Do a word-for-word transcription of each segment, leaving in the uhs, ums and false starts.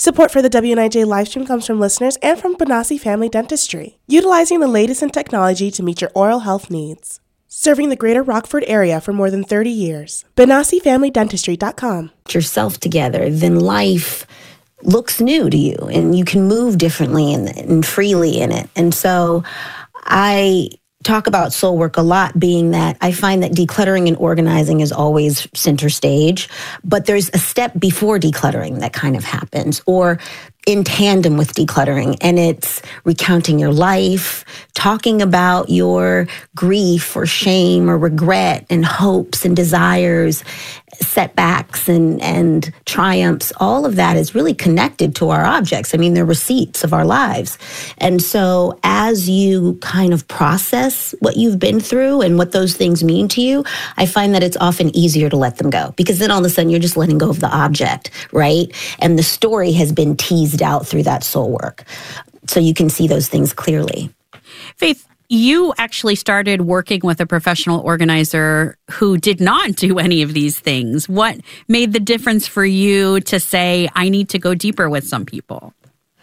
Support for the W N I J livestream comes from listeners and from Benassi Family Dentistry, utilizing the latest in technology to meet your oral health needs. Serving the greater Rockford area for more than thirty years. Benassi Family Dentistry dot com. Yourself together, then life looks new to you and you can move differently and, and freely in it. And so I talk about soul work a lot, being that I find that decluttering and organizing is always center stage, but there's a step before decluttering that kind of happens, or in tandem with decluttering, and it's recounting your life, talking about your grief or shame or regret and hopes and desires, setbacks and, and triumphs. All of that is really connected to our objects. I mean, they're receipts of our lives. And so as you kind of process what you've been through and what those things mean to you, I find that it's often easier to let them go, because then all of a sudden you're just letting go of the object, right? And the story has been teased out through that soul work. So you can see those things clearly. Faith, you actually started working with a professional organizer who did not do any of these things. What made the difference for you to say, I need to go deeper with some people?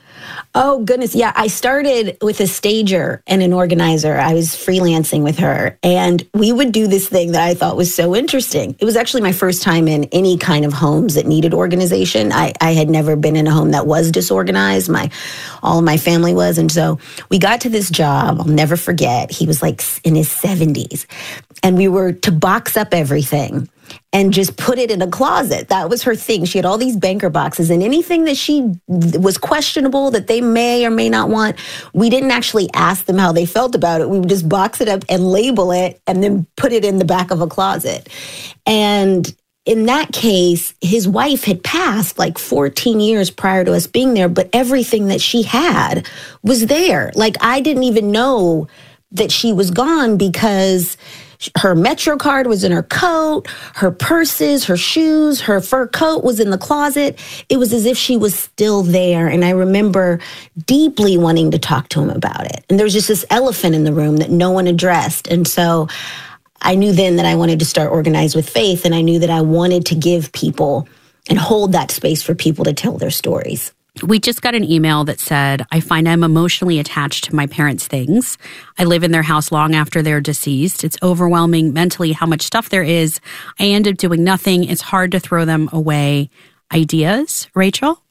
Oh, goodness. Yeah, I started with a stager and an organizer. I was freelancing with her, and we would do this thing that I thought was so interesting. It was actually my first time in any kind of homes that needed organization. I, I had never been in a home that was disorganized. My, all of my family was. And so we got to this job. I'll never forget. He was like in his seventies, and we were to box up everything and just put it in a closet. That was her thing. She had all these banker boxes, and anything that she was questionable that they may or may not want, we didn't actually ask them how they felt about it. We would just box it up and label it and then put it in the back of a closet. And in that case, his wife had passed like fourteen years prior to us being there, but everything that she had was there. Like, I didn't even know that she was gone, because her Metro card was in her coat, her purses, her shoes, her fur coat was in the closet. It was as if she was still there. And I remember deeply wanting to talk to him about it. And there was just this elephant in the room that no one addressed. And so I knew then that I wanted to start Organize with Faith, and I knew that I wanted to give people and hold that space for people to tell their stories. We just got an email that said, I find I'm emotionally attached to my parents' things. I live in their house long after they're deceased. It's overwhelming mentally how much stuff there is. I end up doing nothing. It's hard to throw them away. Ideas? Rachel?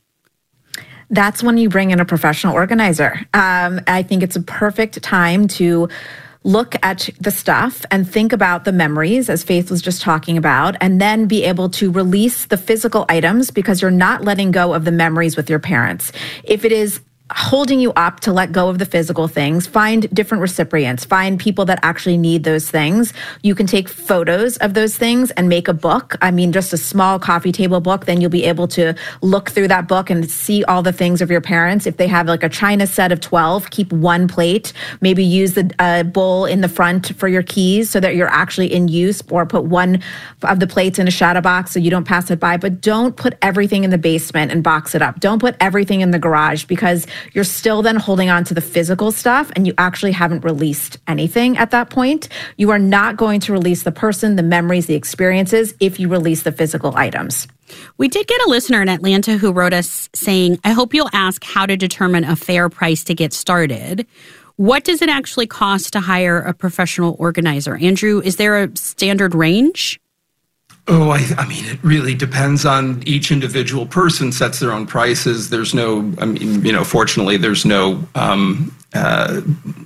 That's when you bring in a professional organizer. Um, I think it's a perfect time to look at the stuff and think about the memories, as Faith was just talking about, and then be able to release the physical items, because you're not letting go of the memories with your parents. If it is holding you up to let go of the physical things, find different recipients, find people that actually need those things. You can take photos of those things and make a book. I mean, just a small coffee table book. Then you'll be able to look through that book and see all the things of your parents. If they have like a china set of twelve, keep one plate. Maybe use the uh, bowl in the front for your keys so that you're actually in use, or put one of the plates in a shadow box so you don't pass it by. But don't put everything in the basement and box it up. Don't put everything in the garage, because you're still then holding on to the physical stuff and you actually haven't released anything at that point. You are not going to release the person, the memories, the experiences if you release the physical items. We did get a listener in Atlanta who wrote us saying, I hope you'll ask how to determine a fair price to get started. What does it actually cost to hire a professional organizer? Andrew, is there a standard range? Oh, I, I mean, it really depends on each individual person, sets their own prices. There's no, I mean, you know, fortunately, there's no um, uh,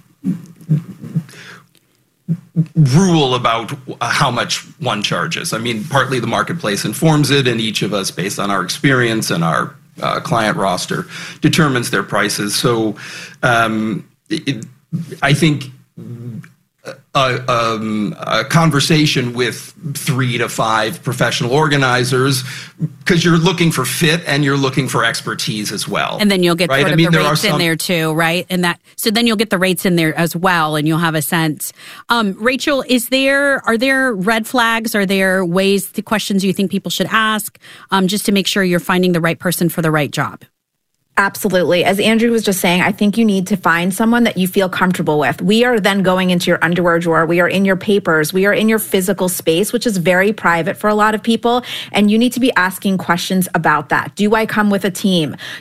rule about how much one charges. I mean, partly the marketplace informs it, and each of us, based on our experience and our uh, client roster, determines their prices. So um, it, I think A, um, a conversation with three to five professional organizers, because you're looking for fit and you're looking for expertise as well. And then you'll get right? sort of I mean, the there rates some... in there too, right? And that so then you'll get the rates in there as well, and you'll have a sense. Um, Rachel, is there are there red flags? Are there ways, the questions you think people should ask, um, just to make sure you're finding the right person for the right job? Absolutely. As Andrew was just saying, I think you need to find someone that you feel comfortable with. We are then going into your underwear drawer. We are in your papers. We are in your physical space, which is very private for a lot of people. And you need to be asking questions about that. Do I come with a team?